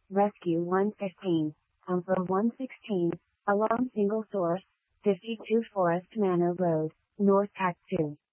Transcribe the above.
Rescue 115, Umpro 116, along single source, 52 Forest Manor Road, North Act 2.